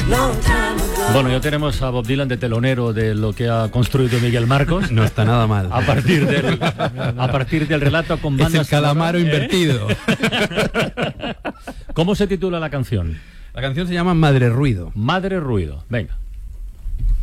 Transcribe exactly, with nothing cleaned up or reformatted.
Bueno, ya tenemos a Bob Dylan de telonero de lo que ha construido Miguel Marcos. No está nada mal. A partir del, a partir del relato con bandas... Es el calamaro ¿eh? invertido. ¿Cómo se titula la canción? La canción se llama Madre Ruido. Madre Ruido, venga.